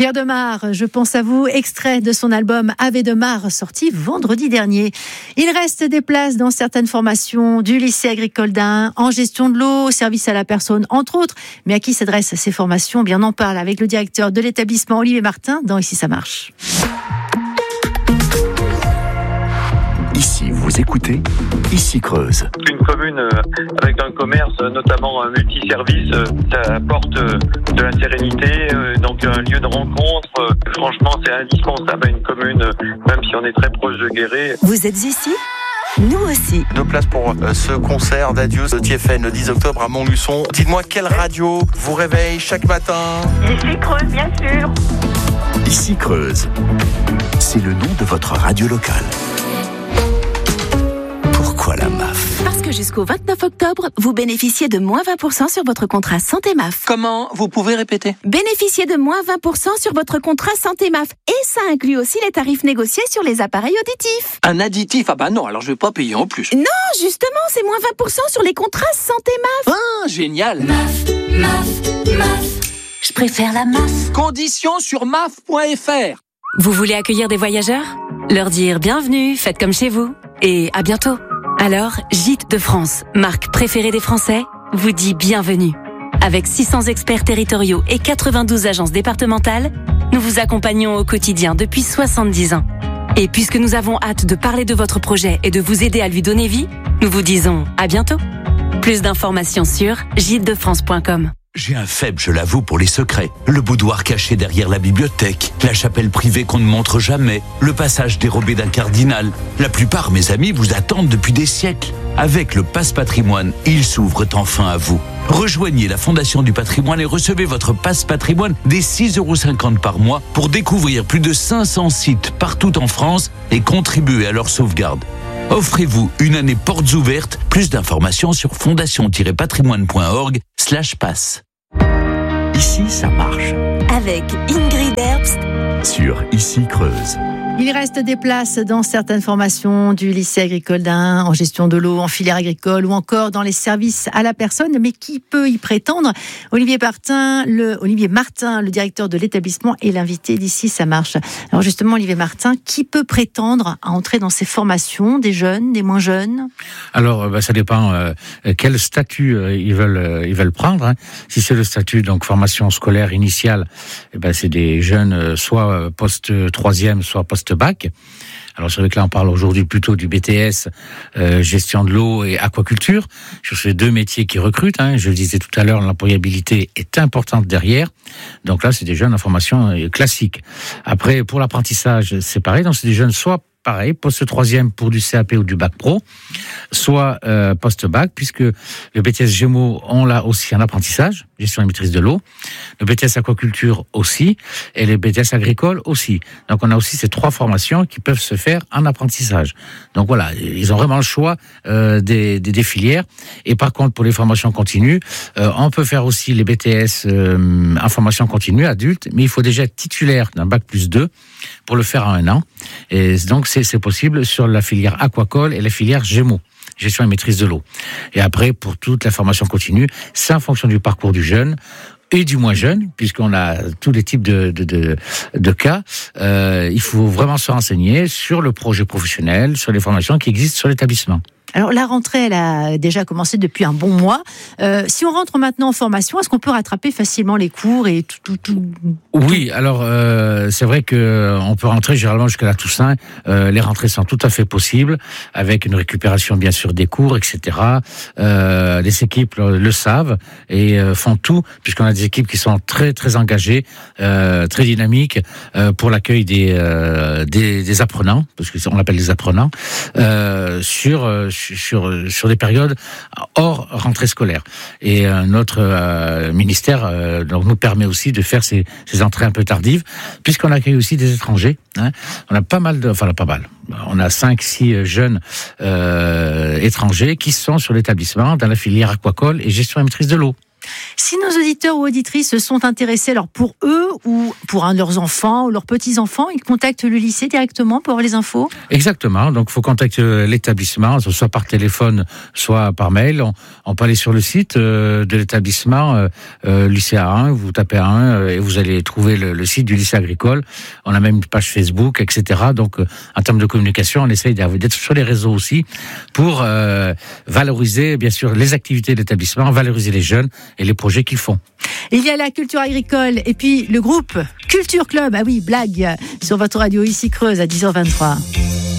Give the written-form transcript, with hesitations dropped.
Pierre Demar, je pense à vous, extrait de son album Ave Demar, sorti vendredi dernier. Il reste des places dans certaines formations du lycée agricole d'Ain, en gestion de l'eau, service à la personne, entre autres. Mais à qui s'adressent ces formations ? Bien, on en parle avec le directeur de l'établissement, Olivier Martin, dans Ici ça marche. Ici, vous écoutez, Ici Creuse. Une commune avec un commerce, notamment un multiservice, ça apporte de la sérénité, donc un lieu de rencontre. Franchement, c'est indispensable à une commune, même si on est très proche de Guéret. Vous êtes ici ? Nous aussi. 2 places pour ce concert d'adieu de TFN le 10 octobre à Montluçon. Dites-moi, quelle radio vous réveille chaque matin ? Ici Creuse, bien sûr. Ici Creuse. C'est le nom de votre radio locale. Pourquoi la MAF ? Parce que jusqu'au 29 octobre, vous bénéficiez de moins 20% sur votre contrat Santé MAF. Comment ? Vous pouvez répéter ? Bénéficiez de moins 20% sur votre contrat Santé MAF. Et ça inclut aussi les tarifs négociés sur les appareils auditifs. Un additif ? Ah bah non, alors je vais pas payer en plus. Non, justement, c'est moins 20% sur les contrats Santé MAF. Ah, génial ! MAF. Je préfère la MAF. Conditions sur maf.fr. Vous voulez accueillir des voyageurs ? Leur dire bienvenue, faites comme chez vous. Et à bientôt. Alors, Gîtes de France, marque préférée des Français, vous dit bienvenue. Avec 600 experts territoriaux et 92 agences départementales, nous vous accompagnons au quotidien depuis 70 ans. Et puisque nous avons hâte de parler de votre projet et de vous aider à lui donner vie, nous vous disons à bientôt. Plus d'informations sur gîtesdefrance.com. J'ai un faible, je l'avoue, pour les secrets. Le boudoir caché derrière la bibliothèque, la chapelle privée qu'on ne montre jamais, le passage dérobé d'un cardinal. La plupart, mes amis, vous attendent depuis des siècles. Avec le Passe Patrimoine, ils s'ouvrent enfin à vous. Rejoignez la Fondation du Patrimoine et recevez votre Passe Patrimoine dès 6,50 € par mois pour découvrir plus de 500 sites partout en France et contribuer à leur sauvegarde. Offrez-vous une année portes ouvertes. Plus d'informations sur fondation-patrimoine.org/passe. Ici, ça marche. Avec Ingrid Herbst. Sur Ici Creuse. Il reste des places dans certaines formations du lycée agricole d'Ain, en gestion de l'eau, en filière agricole ou encore dans les services à la personne. Mais qui peut y prétendre ? Olivier Martin, le directeur de l'établissement, est l'invité d'Ici ça marche. Alors justement, Olivier Martin, qui peut prétendre à entrer dans ces formations ? Des jeunes, des moins jeunes ? Alors, ça dépend quel statut ils veulent prendre. Hein. Si c'est le statut donc formation scolaire initiale, c'est des jeunes soit post-troisième, soit post-bac. Alors c'est vrai que là on parle aujourd'hui plutôt du BTS, gestion de l'eau et aquaculture. Sur ces 2 métiers qui recrutent, hein. Je le disais tout à l'heure, l'employabilité est importante derrière. Donc là c'est des jeunes en formation classique. Après pour l'apprentissage c'est pareil, donc c'est des jeunes soit pareil, post-troisième pour du CAP ou du bac pro, soit post-bac, puisque le BTS Gémeaux, on l'a aussi en apprentissage, gestion et maîtrise de l'eau, le BTS aquaculture aussi, et le BTS agricole aussi. Donc on a aussi ces 3 formations qui peuvent se faire en apprentissage. Donc voilà, ils ont vraiment le choix des filières. Et par contre, pour les formations continues, on peut faire aussi les BTS en formation continue, adulte, mais il faut déjà être titulaire d'un bac plus 2 pour le faire en 1 an. Et donc c'est possible sur la filière aquacole et la filière Gémeaux, gestion et maîtrise de l'eau. Et après, pour toute la formation continue, c'est en fonction du parcours du jeune et du moins jeune, puisqu'on a tous les types de cas. Il faut vraiment se renseigner sur le projet professionnel, sur les formations qui existent sur l'établissement. Alors la rentrée, elle a déjà commencé depuis un bon mois. Si on rentre maintenant en formation, est-ce qu'on peut rattraper facilement les cours et tout Oui, alors c'est vrai que on peut rentrer généralement jusqu'à la Toussaint. Les rentrées sont tout à fait possibles, avec une récupération bien sûr des cours, etc. Les équipes le savent et font tout, puisqu'on a des équipes qui sont très très engagées, très dynamiques pour l'accueil des apprenants, parce qu'on l'appelle les apprenants, sur des périodes hors rentrée scolaire. Et notre ministère donc nous permet aussi de faire ces entrées un peu tardives, puisqu'on accueille aussi des étrangers. Hein. On a pas mal. On a 5-6 jeunes étrangers qui sont sur l'établissement dans la filière aquacole et gestion et maîtrise de l'eau. Si nos auditeurs ou auditrices se sont intéressés, alors pour eux ou pour un de leurs enfants ou leurs petits-enfants, ils contactent le lycée directement pour avoir les infos ? Exactement, donc il faut contacter l'établissement, soit par téléphone, soit par mail. On peut aller sur le site de l'établissement, lycée A1, vous tapez A1 et vous allez trouver le site du lycée agricole. On a même une page Facebook, etc. Donc en termes de communication, on essaye d'être sur les réseaux aussi pour valoriser bien sûr les activités de l'établissement, valoriser les jeunes et les projets qu'ils font. Il y a la culture agricole et puis le groupe Culture Club. Ah oui, blague sur votre radio ici Creuse à 10h23.